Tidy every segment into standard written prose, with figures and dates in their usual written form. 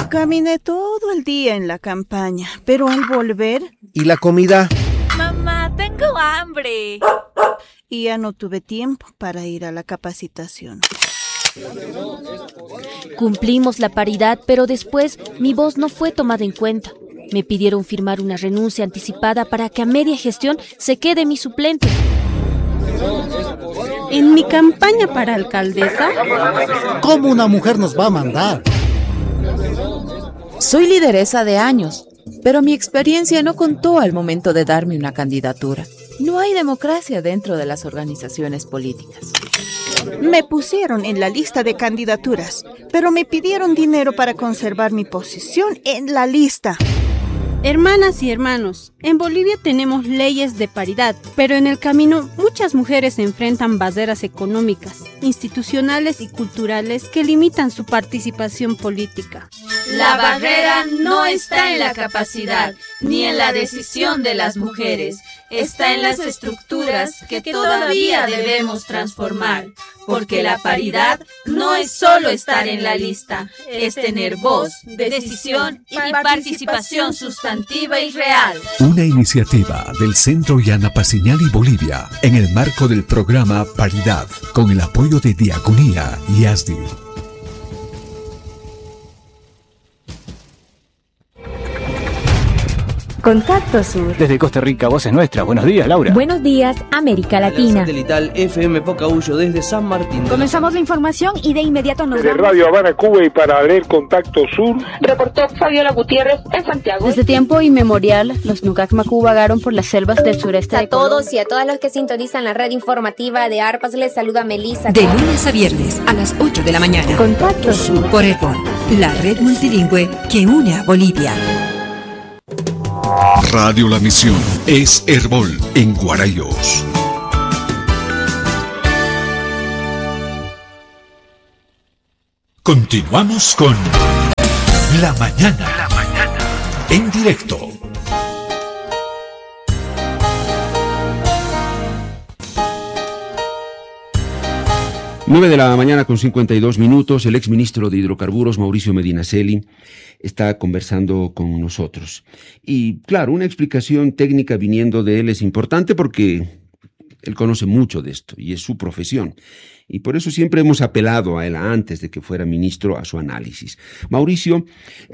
Caminé todo el día en la campaña, pero al volver... ¿Y la comida? Mamá, tengo hambre. Y ya no tuve tiempo para ir a la capacitación. Cumplimos la paridad, pero después mi voz no fue tomada en cuenta. Me pidieron firmar una renuncia anticipada para que a media gestión se quede mi suplente. En mi campaña para alcaldesa... ¿Cómo una mujer nos va a mandar? Soy lideresa de años, pero mi experiencia no contó al momento de darme una candidatura. No hay democracia dentro de las organizaciones políticas. Me pusieron en la lista de candidaturas, pero me pidieron dinero para conservar mi posición en la lista. Hermanas y hermanos, en Bolivia tenemos leyes de paridad, pero en el camino muchas mujeres enfrentan barreras económicas, institucionales y culturales que limitan su participación política. La barrera no está en la capacidad ni en la decisión de las mujeres, está en las estructuras que todavía debemos transformar, porque la paridad no es solo estar en la lista, es tener voz, decisión y participación sustantiva y real. Una iniciativa del Centro Yana Paciñani Bolivia en el marco del programa Paridad, con el apoyo de Diaconía y ASDI. Contacto Sur. Desde Costa Rica, voz es nuestra. Buenos días, Laura. Buenos días, América Latina. Satelital FM Pocahuyo desde San Martín. Comenzamos la información y de inmediato nos vamos. De Radio Habana, Cuba, y para leer Contacto Sur. Reportó Fabiola Gutiérrez en Santiago. Desde tiempo inmemorial, los Nucacmacu vagaron por las selvas del sureste de Colombia. A todos y a todas los que sintonizan la red informativa de ARPAS, les saluda Melissa. De lunes a viernes a las 8 de la mañana. Contacto Sur. Por ERBOL, la red multilingüe que une a Bolivia. Radio La Misión es Herbol en Guarayos. Continuamos con La Mañana. En directo. Nueve de la mañana con 52 minutos, el exministro de Hidrocarburos, Mauricio Medinaceli, está conversando con nosotros. Y claro, una explicación técnica viniendo de él es importante porque él conoce mucho de esto y es su profesión. Y por eso siempre hemos apelado a él antes de que fuera ministro a su análisis. Mauricio,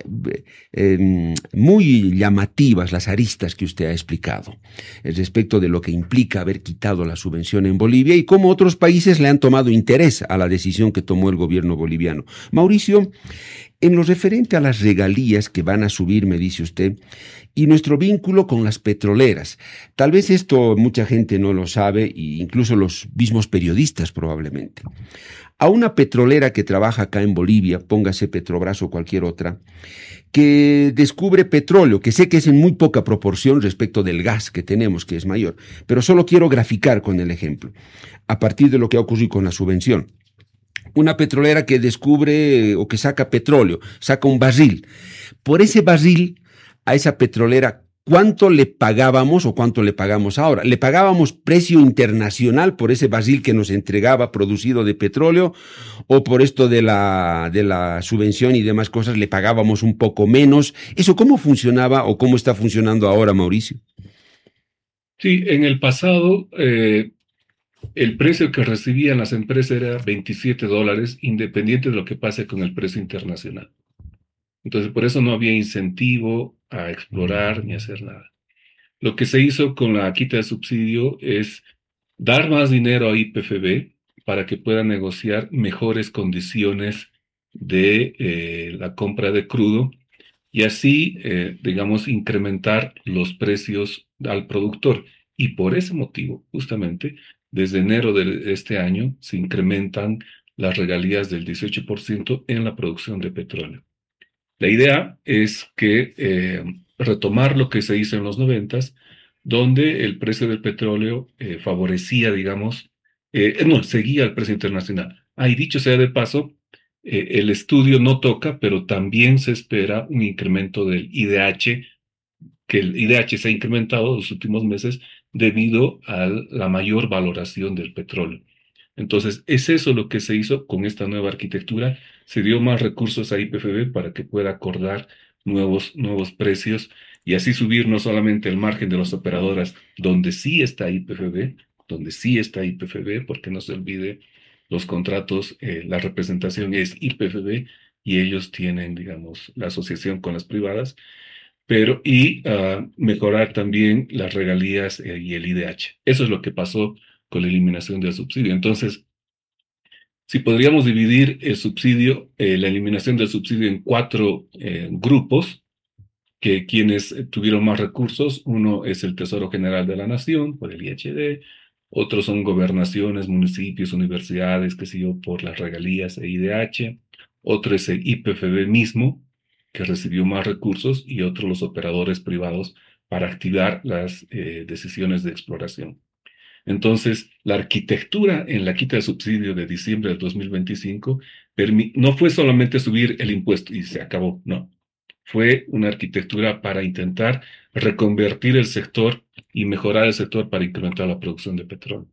muy llamativas las aristas que usted ha explicado respecto de lo que implica haber quitado la subvención en Bolivia y cómo otros países le han tomado interés a la decisión que tomó el gobierno boliviano. Mauricio, en lo referente a las regalías que van a subir, me dice usted, y nuestro vínculo con las petroleras. Tal vez esto mucha gente no lo sabe, e incluso los mismos periodistas probablemente. A una petrolera que trabaja acá en Bolivia, póngase Petrobras o cualquier otra, que descubre petróleo, que sé que es en muy poca proporción respecto del gas que tenemos, que es mayor, pero solo quiero graficar con el ejemplo, a partir de lo que ha ocurrido con la subvención. Una petrolera que descubre o que saca petróleo, saca un barril. Por ese barril, a esa petrolera, ¿cuánto le pagábamos o cuánto le pagamos ahora? ¿Le pagábamos precio internacional por ese barril que nos entregaba producido de petróleo? ¿O por esto de la subvención y demás cosas le pagábamos un poco menos? ¿Eso cómo funcionaba o cómo está funcionando ahora, Mauricio? Sí, en el pasado el precio que recibían las empresas era $27, independiente de lo que pase con el precio internacional. Entonces, por eso no había incentivo a explorar ni hacer nada. Lo que se hizo con la quita de subsidio es dar más dinero a IPFB para que pueda negociar mejores condiciones de la compra de crudo y así, digamos, incrementar los precios al productor. Y por ese motivo, justamente, desde enero de este año se incrementan las regalías del 18% en la producción de petróleo. La idea es que retomar lo que se hizo en los 90s, donde el precio del petróleo favorecía, digamos, seguía el precio internacional. Y dicho sea de paso, el estudio no toca, pero también se espera un incremento del IDH, que el IDH se ha incrementado en los últimos meses debido a la mayor valoración del petróleo. Entonces, es eso lo que se hizo con esta nueva arquitectura. Se dio más recursos a YPFB para que pueda acordar nuevos precios y así subir no solamente el margen de las operadoras donde sí está YPFB, porque no se olvide, los contratos, la representación es YPFB y ellos tienen, digamos, la asociación con las privadas, pero mejorar también las regalías y el IDH. Eso es lo que pasó con la eliminación del subsidio. Entonces, si podríamos dividir el subsidio, la eliminación del subsidio en 4 grupos, que quienes tuvieron más recursos, uno es el Tesoro General de la Nación, por el IHD, otros son gobernaciones, municipios, universidades, qué sé yo, por las regalías e IDH, otro es el YPFB mismo, que recibió más recursos, y otro los operadores privados para activar las decisiones de exploración. Entonces, la arquitectura en la quita de subsidio de diciembre del 2025 no fue solamente subir el impuesto y se acabó, no. Fue una arquitectura para intentar reconvertir el sector y mejorar el sector para incrementar la producción de petróleo.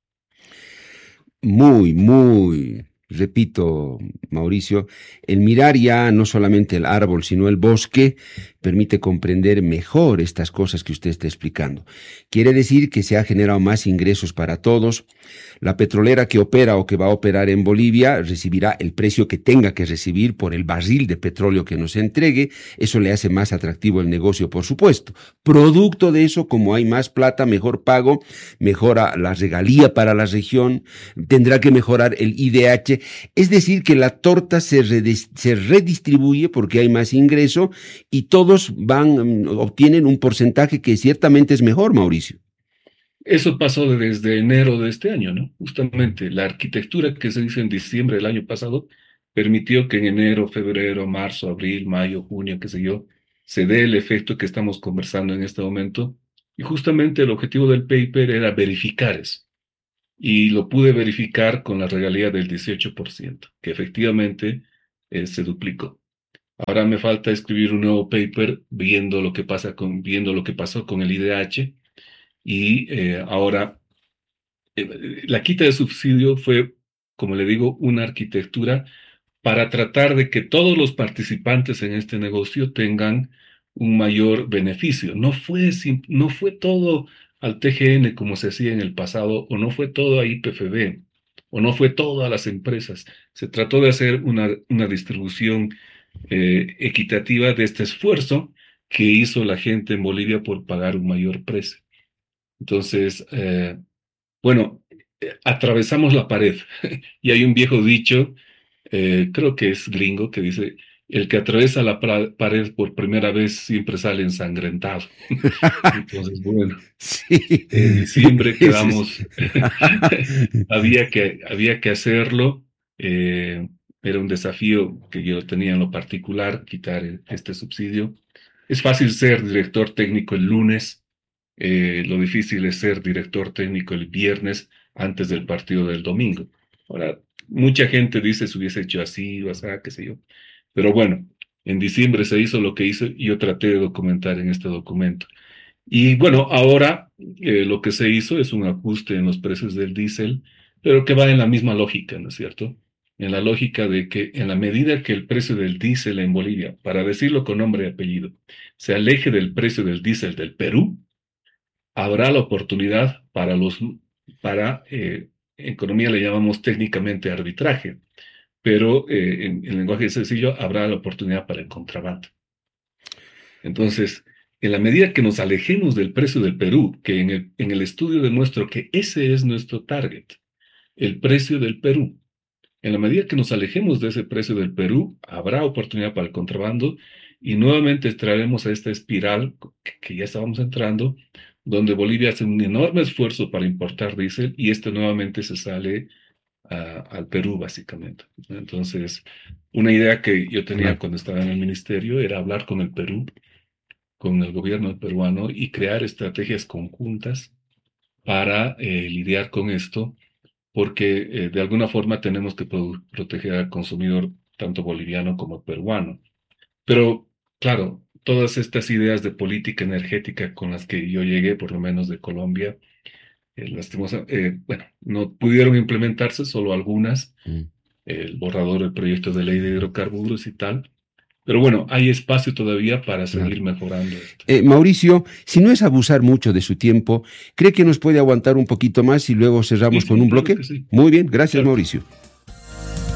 Repito, Mauricio, el mirar ya no solamente el árbol, sino el bosque, permite comprender mejor estas cosas que usted está explicando. Quiere decir que se ha generado más ingresos para todos. La petrolera que opera o que va a operar en Bolivia recibirá el precio que tenga que recibir por el barril de petróleo que nos entregue. Eso le hace más atractivo el negocio, por supuesto. Producto de eso, como hay más plata, mejor pago, mejora la regalía para la región, tendrá que mejorar el IDH. Es decir, que la torta se redistribuye porque hay más ingreso y todos obtienen un porcentaje que ciertamente es mejor, Mauricio. Eso pasó desde enero de este año, ¿no? Justamente la arquitectura que se hizo en diciembre del año pasado permitió que en enero, febrero, marzo, abril, mayo, junio, qué sé yo, se dé el efecto que estamos conversando en este momento. Y justamente el objetivo del paper era verificar eso. Y lo pude verificar con la regalía del 18%, que efectivamente se duplicó. Ahora me falta escribir un nuevo paper viendo lo que pasó con el IDH. Y ahora, la quita de subsidio fue, como le digo, una arquitectura para tratar de que todos los participantes en este negocio tengan un mayor beneficio. No fue todo al TGN como se hacía en el pasado, o no fue todo a YPFB, o no fue todo a las empresas. Se trató de hacer una distribución equitativa de este esfuerzo que hizo la gente en Bolivia por pagar un mayor precio. Entonces, atravesamos la pared y hay un viejo dicho, creo que es gringo, que dice: el que atraviesa la pared por primera vez siempre sale ensangrentado. Entonces, sí. En diciembre quedamos, había que hacerlo. Era un desafío que yo tenía en lo particular, quitar este subsidio. Es fácil ser director técnico el lunes. Lo difícil es ser director técnico el viernes antes del partido del domingo. Ahora, mucha gente dice se hubiese hecho así, o sea, qué sé yo. Pero bueno, en diciembre se hizo lo que hizo y yo traté de documentar en este documento. Y bueno, ahora lo que se hizo es un ajuste en los precios del diésel, pero que va en la misma lógica, ¿no es cierto? En la lógica de que en la medida que el precio del diésel en Bolivia, para decirlo con nombre y apellido, se aleje del precio del diésel del Perú, habrá la oportunidad para economía le llamamos técnicamente arbitraje, pero en lenguaje sencillo habrá la oportunidad para el contrabando. Entonces, en la medida que nos alejemos del precio del Perú, que en el estudio demuestro que ese es nuestro target, el precio del Perú, en la medida que nos alejemos de ese precio del Perú, habrá oportunidad para el contrabando y nuevamente entraremos a esta espiral que ya estábamos entrando, donde Bolivia hace un enorme esfuerzo para importar diésel y nuevamente se sale al Perú, básicamente. Entonces, una idea que yo tenía cuando estaba en el ministerio era hablar con el Perú, con el gobierno peruano y crear estrategias conjuntas para lidiar con esto, porque de alguna forma tenemos que proteger al consumidor tanto boliviano como peruano. Pero, claro, todas estas ideas de política energética con las que yo llegué, por lo menos de Colombia, no pudieron implementarse, solo algunas, el borrador del proyecto de ley de hidrocarburos y tal. Pero bueno, hay espacio todavía para seguir mejorando esto. Mauricio, si no es abusar mucho de su tiempo, ¿cree que nos puede aguantar un poquito más y luego cerramos con un bloque? Sí. Muy bien, gracias, Mauricio.